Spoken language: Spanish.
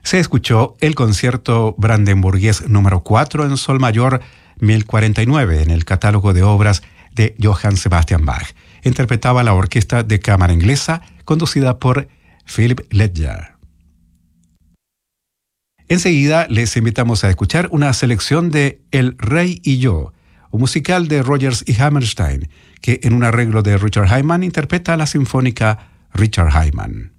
Se escuchó el concierto brandenburgués número 4 en sol mayor 1049 en el catálogo de obras de Johann Sebastian Bach. Interpretaba la orquesta de cámara inglesa conducida por Philip Ledger. Enseguida les invitamos a escuchar una selección de El Rey y yo, un musical de Rodgers y Hammerstein, que en un arreglo de Richard Hyman interpreta la sinfónica Richard Hyman.